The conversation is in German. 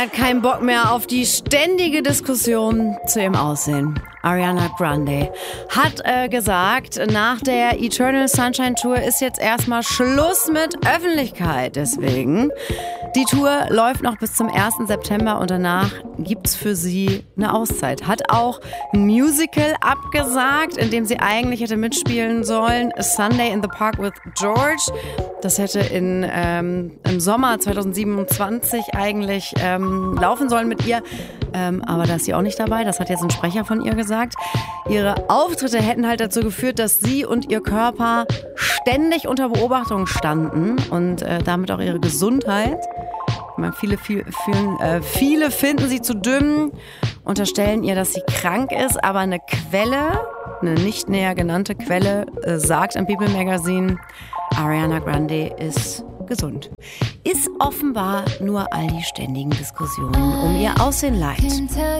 Hat keinen Bock mehr auf die ständige Diskussion zu ihrem Aussehen. Ariana Grande hat gesagt, nach der Eternal Sunshine Tour ist jetzt erstmal Schluss mit Öffentlichkeit. Deswegen, die Tour läuft noch bis zum 1. September und danach gibt's für sie eine Auszeit. Hat auch ein Musical abgesagt, in dem sie eigentlich hätte mitspielen sollen. A Sunday in the Park with George. Das hätte im Sommer 2027 eigentlich laufen sollen mit ihr. Aber da ist sie auch nicht dabei. Das hat jetzt ein Sprecher von ihr gesagt. Ihre Auftritte hätten halt dazu geführt, dass sie und ihr Körper ständig unter Beobachtung standen und damit auch ihre Gesundheit. Ich meine, viele finden sie zu dünn, unterstellen ihr, dass sie krank ist, aber eine nicht näher genannte Quelle, sagt im People Magazine, Ariana Grande ist gesund. Ist offenbar nur all die ständigen Diskussionen um ihr Aussehen leid.